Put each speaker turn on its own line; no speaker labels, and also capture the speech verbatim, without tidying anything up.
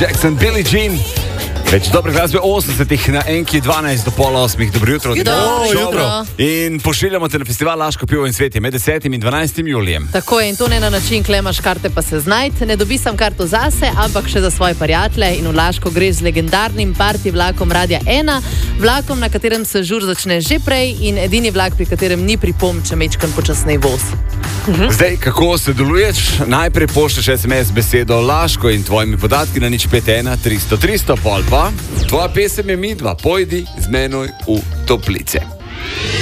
Jackson, Billie Jean. Več dobre glasbe osemdesetih na enki dvanajst do pol osmih. Dobro jutro.
Dobro jutro.
In pošiljamo te na festival Laško pivo in cvetje med desetim in dvanajstim julijem.
Tako je, in to ne na način, klemaš karte pa se znajt. Ne dobi sam karto zase, ampak še za svoje prijatelje. In v Laško greš z legendarnim party vlakom Radia ena, vlakom, na katerem se žur začne že prej in edini vlak, pri katerem ni pripomb, če mečkan počasnej voz.
Mhm. Zdaj, kako sodeluješ? Najprej pošlješ es em es besedo Laško in tvojimi podatki na nič pet ena tristo tristo, pol pa tvoja pesem je Midva, pojdi z menoj v toplice.